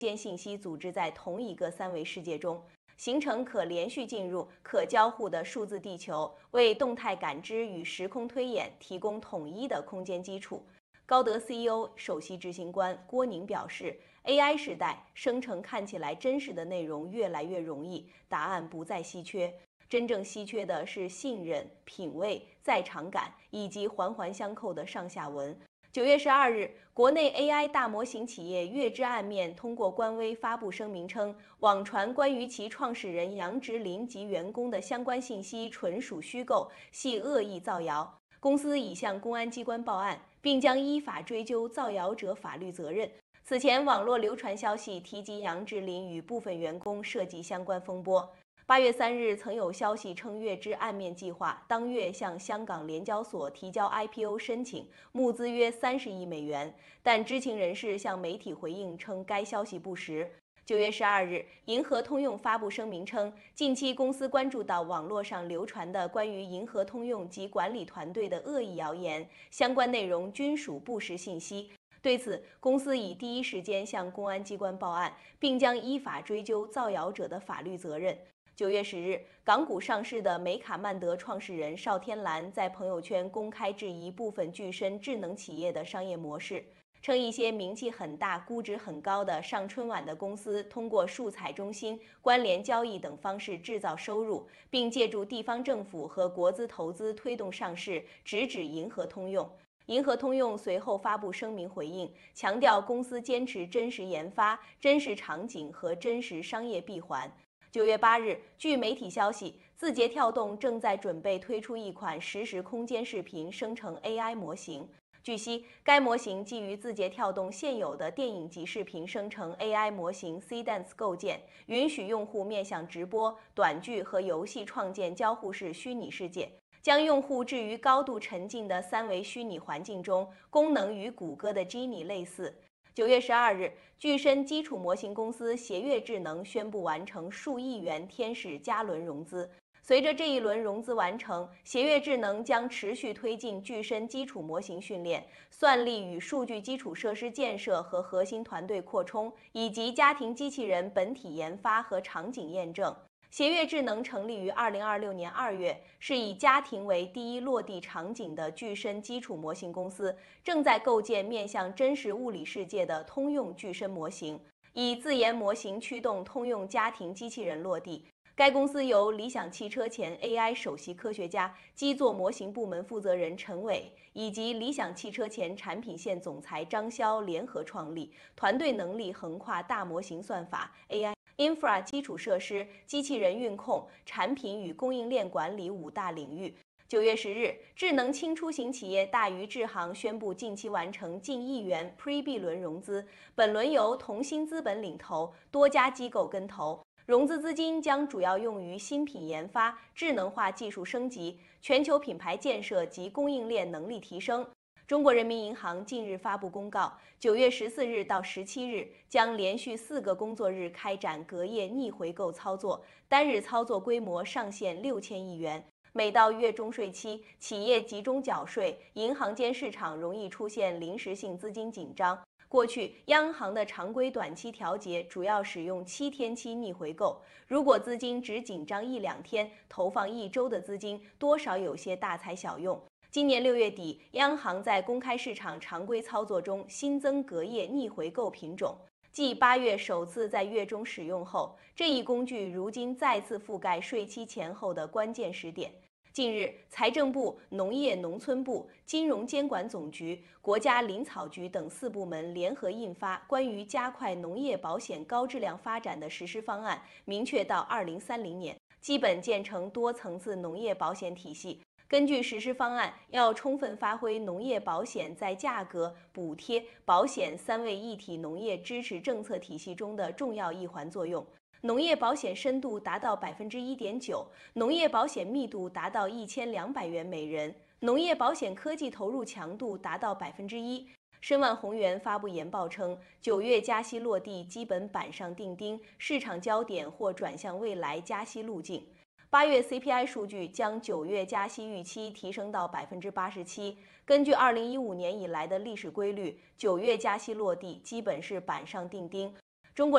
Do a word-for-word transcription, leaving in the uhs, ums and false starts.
间信息组织在同一个三维世界中，形成可连续进入、可交互的数字地球，为动态感知与时空推演提供统一的空间基础。高德 C E O、首席执行官郭宁表示 ，A I 时代生成看起来真实的内容越来越容易，答案不再稀缺。真正稀缺的是信任、品味、在场感以及环环相扣的上下文。九月十二日，国内 A I 大模型企业月之暗面通过官微发布声明称，网传关于其创始人杨植林及员工的相关信息纯属虚构，系恶意造谣。公司已向公安机关报案，并将依法追究造谣者法律责任。此前，网络流传消息提及杨植林与部分员工涉及相关风波。八月三日，曾有消息称月之暗面计划当月向香港联交所提交 I P O 申请，募资约三十亿美元，但知情人士向媒体回应称该消息不实。九月十二日，银河通用发布声明称，近期公司关注到网络上流传的关于银河通用及管理团队的恶意谣言，相关内容均属不实信息。对此，公司已第一时间向公安机关报案，并将依法追究造谣者的法律责任。九月十日，港股上市的美卡曼德创始人邵天蓝在朋友圈公开质疑部分具身智能企业的商业模式，称一些名气很大、估值很高的上春晚的公司通过数彩中心、关联交易等方式制造收入，并借助地方政府和国资投资推动上市，直指银河通用。银河通用随后发布声明回应，强调公司坚持真实研发、真实场景和真实商业闭环。九月八日，据媒体消息，字节跳动正在准备推出一款实时空间视频生成 A I 模型。据悉，该模型基于字节跳动现有的电影级视频生成 A I 模型 C-Dance 构建，允许用户面向直播、短剧和游戏创建交互式虚拟世界，将用户置于高度沉浸的三维虚拟环境中，功能与谷歌的 Genie 类似。九月十二日，具身基础模型公司协悦智能宣布完成数亿元天使加轮融资。随着这一轮融资完成，协悦智能将持续推进具身基础模型训练、算力与数据基础设施建设和核心团队扩充，以及家庭机器人本体研发和场景验证。协悦智能成立于二零二六年二月，是以家庭为第一落地场景的具身基础模型公司，正在构建面向真实物理世界的通用具身模型，以自研模型驱动通用家庭机器人落地。该公司由理想汽车前 A I 首席科学家、基座模型部门负责人陈伟以及理想汽车前产品线总裁张潇联合创立，团队能力横跨大模型算法、A I、Infra 基础设施、机器人运控、产品与供应链管理五大领域。九月十日，智能轻出行企业大鱼智行宣布近期完成近亿元 Pre-B 轮融资，本轮由同心资本领投，多家机构跟投。融资资金将主要用于新品研发、智能化技术升级、全球品牌建设及供应链能力提升。中国人民银行近日发布公告，九月十四日到十七日将连续四个工作日开展隔夜逆回购操作，单日操作规模上限六千亿元。每到月中税期，企业集中缴税，银行间市场容易出现临时性资金紧张。过去，央行的常规短期调节主要使用七天期逆回购，如果资金只紧张一两天，投放一周的资金多少有些大材小用。今年六月底，央行在公开市场常规操作中新增隔夜逆回购品种，继八月首次在月中使用后，这一工具如今再次覆盖税期前后的关键时点。近日，财政部、农业农村部、金融监管总局、国家林草局等四部门联合印发关于加快农业保险高质量发展的实施方案，明确到二零三零年，基本建成多层次农业保险体系。根据实施方案，要充分发挥农业保险在价格、补贴、保险三位一体农业支持政策体系中的重要一环作用。农业保险深度达到百分之一点九，农业保险密度达到一千两百元每人，农业保险科技投入强度达到百分之一。申万宏源发布研报称，九月加息落地基本板上钉钉，市场焦点或转向未来加息路径。八月 C P I 数据将九月加息预期提升到百分之八十七。根据二零一五年以来的历史规律，九月加息落地基本是板上钉钉。